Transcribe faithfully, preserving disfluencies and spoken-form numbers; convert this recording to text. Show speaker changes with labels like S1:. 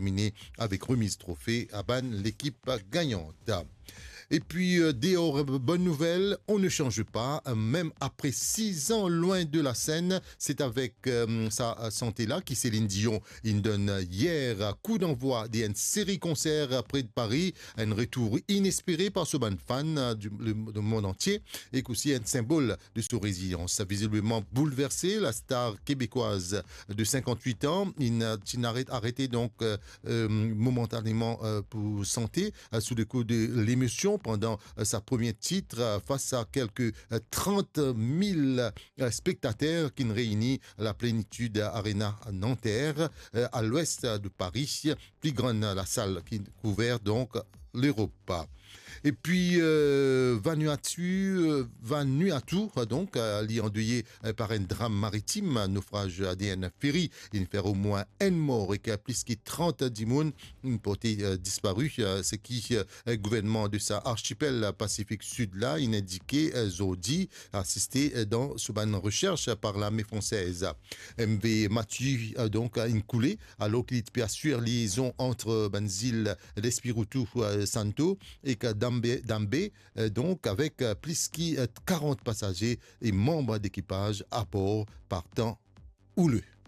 S1: terminé avec remise trophée à Ban, l'équipe gagnante. Et puis, euh, dehors, bonne nouvelle, on ne change pas, euh, même après six ans loin de la scène. C'est avec euh, sa santé-là qui Céline Dion il donne hier coup d'envoi d'une série concert près de Paris. Un retour inespéré par ce ban fan euh, du le, du monde entier et aussi un symbole de sa résilience. Visiblement bouleversé, la star québécoise de cinquante-huit ans, il n'a arrêté donc euh, euh, momentanément euh, pour santé euh, sous le coup de l'émotion pendant euh, sa première titre euh, face à quelques euh, trente mille euh, spectateurs qui réunit la plénitude Arena Nanterre euh, à l'ouest de Paris, plus grande la salle qui couvert donc l'Europe. Et puis, euh, Vanuatu, euh, Vanuatu, donc, euh, li endeuillé euh, par un drame maritime, un naufrage A D N ferry, il fait au moins un mort et qu'il y a plus de trente d'immunes, une portée euh, disparue, euh, ce qui, euh, le gouvernement de sa archipel Pacifique Sud, là, il indiqué, euh, Zodi, assisté euh, dans ce ban recherche par l'armée française. M V Mathieu, euh, donc, a une coulée, alors qu'il assure liaison entre Banzil, l'Espiritu euh, Santo et que Dambé, Dambé euh, donc avec euh, plus de quarante passagers et membres d'équipage à bord partant houleux.